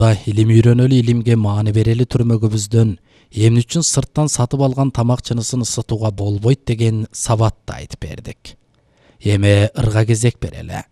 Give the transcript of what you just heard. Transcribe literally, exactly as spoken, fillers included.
илим үйрөнөлү, илимге маани берели түрмөгүбүздөн эмне үчүн сырттан сатып алган тамак чынысын ысытууга болбойт деген сабатты айтып бердик. Эми ырга кезек берели.